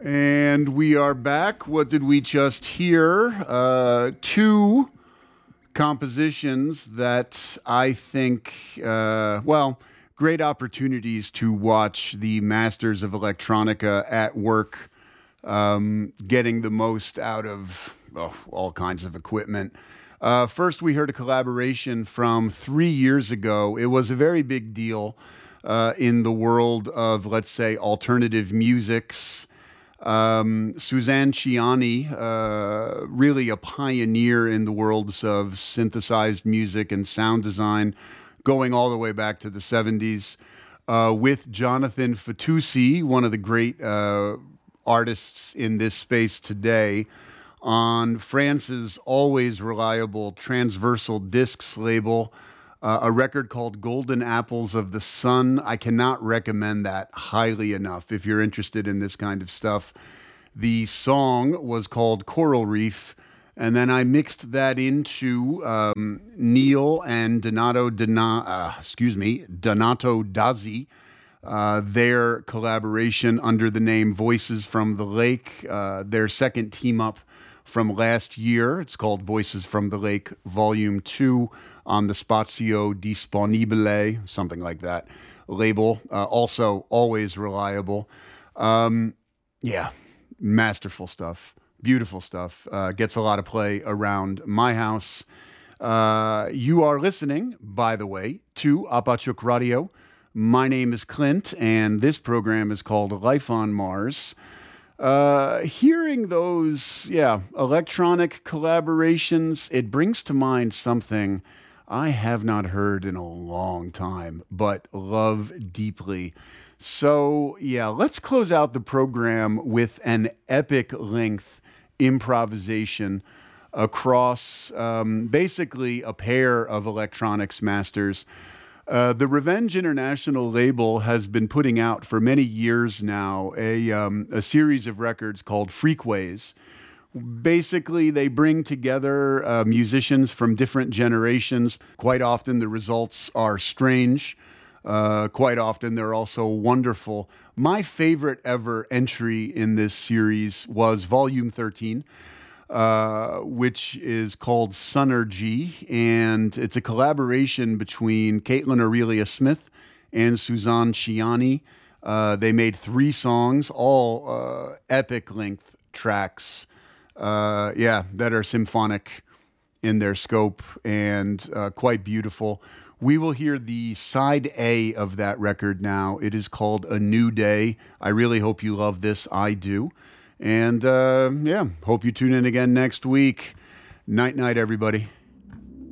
And we are back. What did we just hear? Two compositions that I think, great opportunities to watch the masters of electronica at work, getting the most out of all kinds of equipment. First, we heard a collaboration from 3 years ago. It was a very big deal in the world of, let's say, alternative musics. Suzanne Ciani, really a pioneer in the worlds of synthesized music and sound design, going all the way back to the 70s, with Jonathan Fatoussi, one of the great artists in this space today, on France's always reliable Transversal Discs label, a record called Golden Apples of the Sun. I cannot recommend that highly enough if you're interested in this kind of stuff. The song was called Coral Reef, and then I mixed that into Neil and Donato Dazzi, their collaboration under the name Voices from the Lake, their second team up from last year. It's called Voices from the Lake Volume 2 on the Spazio Disponibile, something like that label. Also, always reliable. Yeah, masterful stuff. Beautiful stuff. Gets a lot of play around my house. You are listening, by the way, to Apachuk Radio. My name is Clint, and this program is called Life on Mars. Hearing those, electronic collaborations, it brings to mind something I have not heard in a long time, but love deeply. So, let's close out the program with an epic length improvisation across basically a pair of electronics masters. The Revenge International label has been putting out for many years now a series of records called Freakways. Basically, they bring together musicians from different generations. Quite often, the results are strange. Quite often, they're also wonderful. My favorite ever entry in this series was Volume 13, which is called Sunergy, and it's a collaboration between Caitlin Aurelia Smith and Suzanne Ciani. They made 3 songs, all epic length tracks, that are symphonic in their scope and quite beautiful. We will hear the side A of that record now. It is called A New Day. I really hope you love this. I do. And hope you tune in again next week. Night, night, everybody.